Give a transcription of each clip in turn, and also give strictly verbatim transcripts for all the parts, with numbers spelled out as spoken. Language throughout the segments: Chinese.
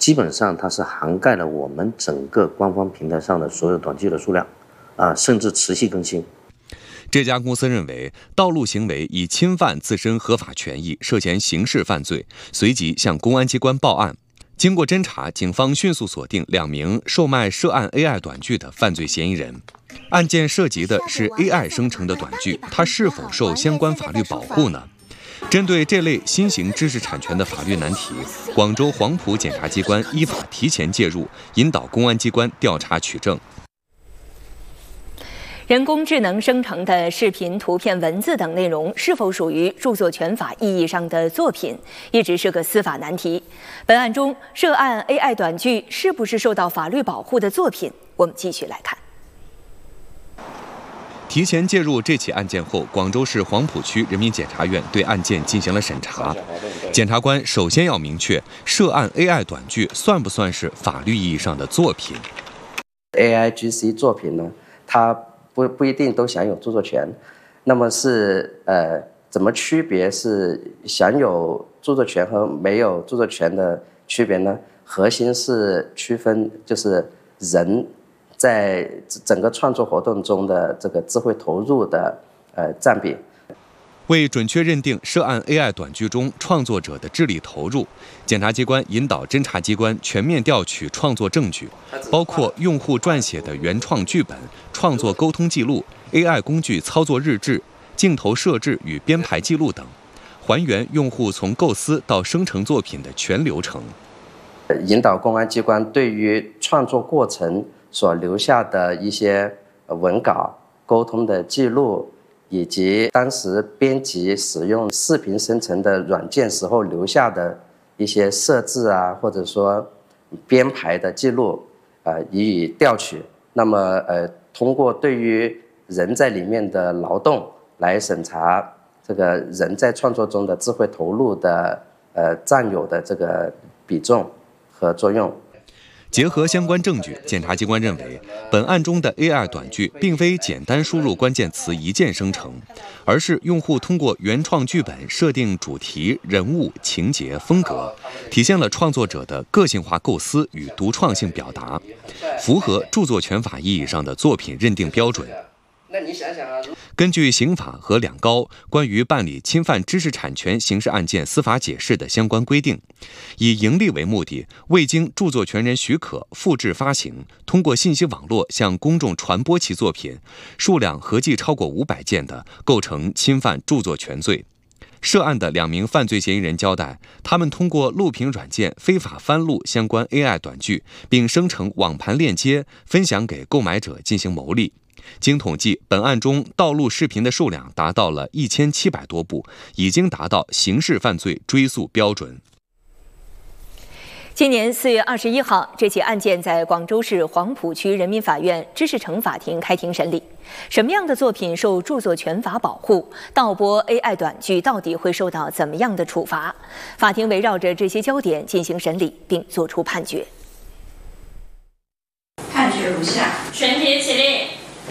基本上它是涵盖了我们整个官方平台上的所有短剧的数量，啊，甚至持续更新。 这家公司认为盗录行为已侵犯自身合法权益，涉嫌刑事犯罪，随即向公安机关报案。经过侦查，警方迅速锁定两名售卖涉案 A I 短剧的犯罪嫌疑人。案件涉及的是 A I 生成的短剧，它是否受相关法律保护呢？针对这类新型知识产权的法律难题，广州黄埔检察机关依法提前介入，引导公安机关调查取证。 人工智能生成的视频、图片、文字等内容是否属于著作权法意义上的作品，一直是个司法难题。本案中，涉案 A I 短剧是不是受到法律保护的作品？我们继续来看。 提前介入这起案件后，广州市黄埔区人民检察院对案件进行了审查。检察官首先要明确，涉案 A I 短剧算不算是法律意义上的作品 ？A I G C 作品呢，它不不一定都享有著作权。那么是呃，怎么区别是享有著作权和没有著作权的区别呢？核心是区分就是人在整个创作活动中的这个智慧投入的呃占比。 为准确认定涉案 A I 短剧中创作者的智力投入，检察机关引导侦查机关全面调取创作证据，包括用户撰写的原创剧本、创作沟通记录、A I 工具操作日志、镜头设置与编排记录等，还原用户从构思到生成作品的全流程。 引导公安机关对于创作过程所留下的一些文稿、沟通的记录，以及当时编辑使用视频生成的软件时候留下的一些设置啊，或者说编排的记录，呃，予以调取。那么，呃，通过对于人在里面的劳动来审查这个人在创作中的智慧投入的呃占有的这个比重和作用。 结合相关证据，检察机关认为，本案中的 A I 短剧并非简单输入关键词一键生成，而是用户通过原创剧本设定主题、人物、情节、风格，体现了创作者的个性化构思与独创性表达，符合著作权法意义上的作品认定标准。 那你想想啊， 根据刑法和两高关于办理侵犯知识产权刑事案件司法解释的相关规定，以盈利为目的，未经著作权人许可复制发行，通过信息网络向公众传播其作品，数量合计超过五百件的，构成侵犯著作权罪。涉案的两名犯罪嫌疑人交代，他们通过录屏软件非法翻录相关 A I 短剧，并生成网盘链接分享给购买者进行牟利。经统计，本案中盗录视频的数量达到了一千七百多部，已经达到刑事犯罪追诉标准。 今年四月二十一号，这起案件在广州市黄埔区人民法院知识城法庭开庭审理。什么样的作品受著作权法保护？盗播 A I 短剧到底会受到怎么样的处罚？法庭围绕着这些焦点进行审理，并作出判决。 判决如下：全体起立。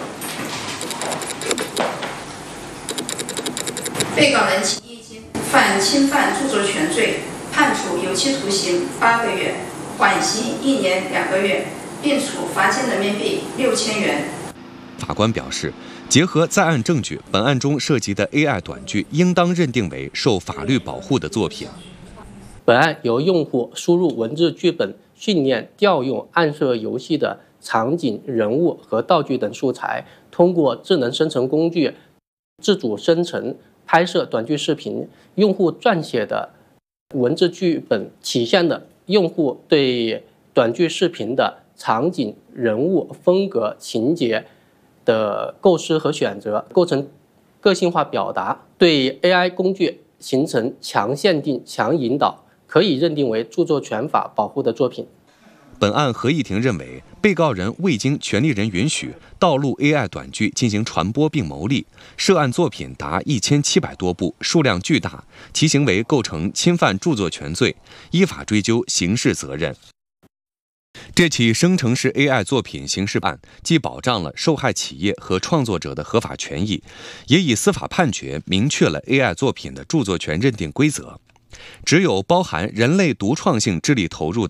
被告人秦一金犯侵犯著作权罪，判处有期徒刑八个月，缓刑一年两个月，并处罚金人民币六千元。 法官表示，结合在案证据，本案中涉及的 A I 短剧应当认定为受法律保护的作品。 本案由用户输入文字剧本、训练、调用暗设游戏的场景、人物和道具等素材，通过智能生成工具自主生成拍摄短剧视频，用户撰写的文字剧本体现了用户对短剧视频的场景、人物、风格、情节的构思和选择，构成个性化表达，对 A I 工具形成强限定、强引导，可以认定为著作权法保护的作品。 本案合议庭认为，被告人未经权利人允许盗录 A I 短剧进行传播并牟利，涉案作品达一千七百多部，数量巨大，其行为构成侵犯著作权罪，依法追究刑事责任。这起生成式 A I 作品刑事案既保障了受害企业和创作者的合法权益，也以司法判决明确了 A I 作品的著作权认定规则。只有包含人类独创性智力投入的